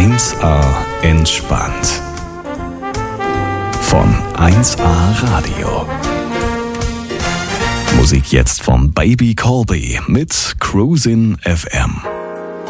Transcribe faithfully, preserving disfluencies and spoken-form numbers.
eins A entspannt. Von eins A Radio. Musik jetzt von Baby Colby mit Cruisin' F M.